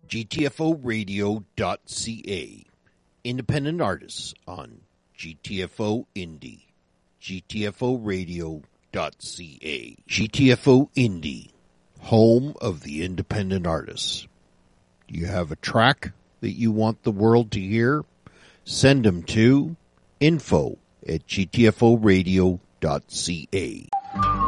GTFOradio.ca. Independent artists on GTFO Indie. GTFOradio.ca. GTFO Indie, home of the independent artists. Do you have a track that you want the world to hear? Send them to info@gtforadio.ca.